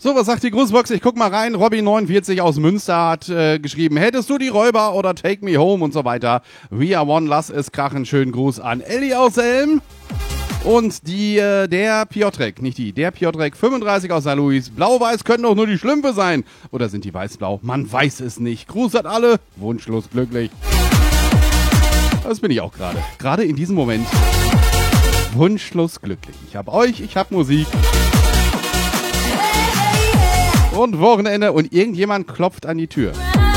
So, was sagt die Grußbox? Ich guck mal rein. Robby49 aus Münster hat geschrieben, hättest du die Räuber oder Take Me Home und so weiter. We are one, lass es krachen. Schönen Gruß an Elli aus Elm. Und der Piotrek, nicht die, der Piotrek 35 aus St. Louis. Blau-Weiß können doch nur die Schlümpfe sein. Oder sind die weiß-blau? Man weiß es nicht. Gruß an alle. Wunschlos glücklich. Das bin ich auch gerade. Gerade in diesem Moment. Wunschlos glücklich. Ich hab euch, ich hab Musik. Und Wochenende und irgendjemand klopft an die Tür.